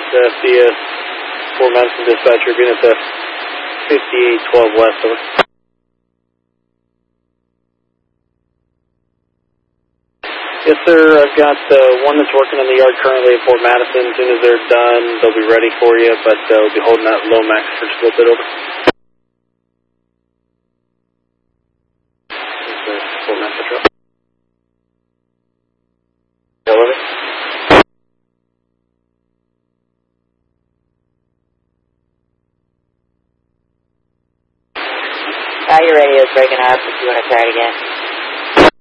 via Fort Madison dispatcher, being at the 5812 west, over. Yes, sir, I've got one that's working in the yard currently at Fort Madison. As soon as they're done, they'll be ready for you, but we'll be holding that low max for just a little bit, over. Fort Madison truck. Over. Your radio's breaking up if you want to try it again.